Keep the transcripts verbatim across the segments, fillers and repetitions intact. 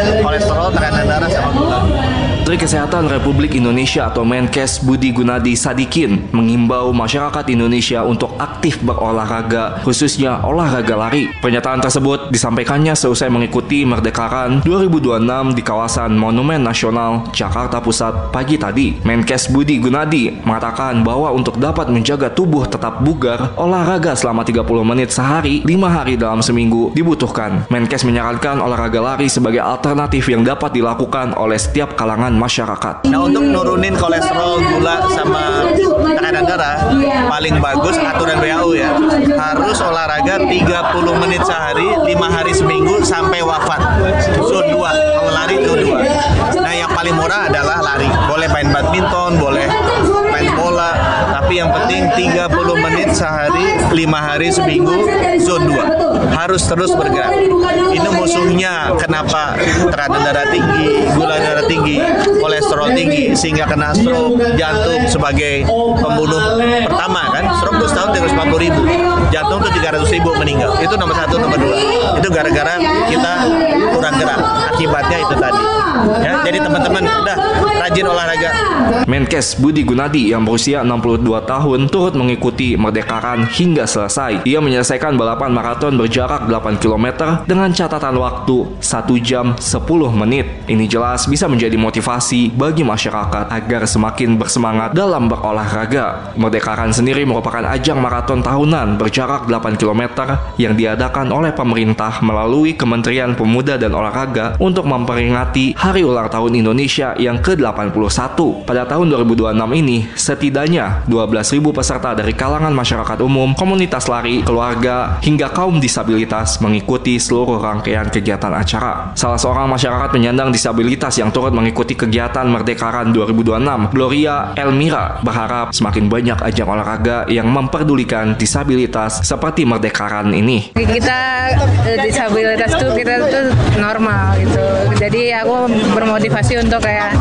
kolesterol, tekanan darah, sama gula. Menteri Kesehatan Republik Indonesia atau Menkes Budi Gunadi Sadikin mengimbau masyarakat Indonesia untuk aktif berolahraga, khususnya olahraga lari. Pernyataan tersebut disampaikannya seusai mengikuti Merdeka dua ribu dua puluh enam di kawasan Monumen Nasional, Jakarta Pusat pagi tadi. Menkes Budi Gunadi mengatakan bahwa untuk dapat menjaga tubuh tetap bugar, olahraga selama tiga puluh menit sehari, lima hari dalam seminggu dibutuhkan. Menkes menyarankan olahraga lari sebagai alternatif yang dapat dilakukan oleh setiap kalangan masyarakat. Nah, untuk nurunin kolesterol, gula, sama tekanan darah, paling bagus aturan W H O ya, harus olahraga tiga puluh menit sehari, lima hari seminggu sampai wafat. Zone dua, kalau lari zone dua. Nah, yang paling murah adalah lari. Boleh main badminton, boleh main bola, tapi yang penting tiga puluh menit sehari, lima hari seminggu, zone dua. Harus terus bergerak. Ini musuhnya kenapa tekanan darah tinggi, gula darah tinggi, kolesterol tinggi, sehingga kena stroke, jantung sebagai pembunuh pertama kan. Stroke itu setahun tiga ratus lima puluh ribu, jantung itu tiga ratus ribu meninggal. Itu nomor satu, nomor dua. Itu gara-gara kita kurang gerak. Akibatnya itu tadi. Ya, jadi teman-teman udah rajin olahraga. Menkes Budi Gunadi yang berusia enam puluh dua tahun turut mengikuti Merdeka-an hingga selesai. Ia menyelesaikan balapan maraton berjarak delapan kilometer dengan catatan waktu satu jam sepuluh menit. Ini jelas bisa menjadi motivasi bagi masyarakat agar semakin bersemangat dalam berolahraga. Merdeka-an sendiri merupakan ajang maraton tahunan berjarak delapan kilometer yang diadakan oleh pemerintah melalui Kementerian Pemuda dan Olahraga untuk memperingati Hari Ulang Tahun Indonesia yang ke delapan puluh satu. Pada tahun dua ribu dua puluh enam ini, setidaknya dua belas ribu peserta dari kalangan masyarakat umum, komunitas lari, keluarga, hingga kaum disabilitas mengikuti seluruh rangkaian kegiatan acara. Salah seorang masyarakat penyandang disabilitas yang turut mengikuti kegiatan Merdeka-an dua ribu dua puluh enam, Gloria Elmira, berharap semakin banyak ajang olahraga yang memperdulikan disabilitas seperti Merdeka-an ini. Kita disabilitas tuh kita tuh normal gitu. Jadi aku bermotivasi untuk kayak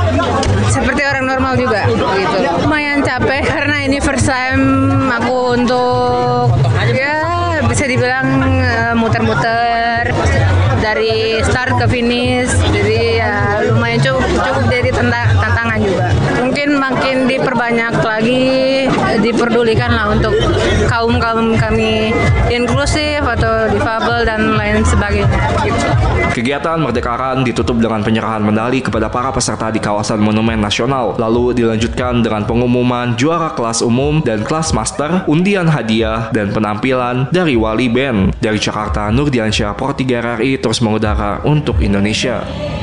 seperti orang normal juga gitu. Lumayan capek karena ini first time aku untuk ya bisa dibilang uh, muter-muter dari start ke finish. Jadi ya lumayan cukup cukup jadi tantangan juga. Mungkin makin diperbanyak lagi, diperdulikan lah untuk kaum-kaum kami inklusif atau difabel dan lain sebagainya gitu. Kegiatan Merdeka-an ditutup dengan penyerahan medali kepada para peserta di kawasan Monumen Nasional. Lalu dilanjutkan dengan pengumuman juara kelas umum dan kelas master, undian hadiah, dan penampilan dari Wali Band. Dari Jakarta, Nurdiansyah, Pro tiga R R I terus mengudara untuk Indonesia.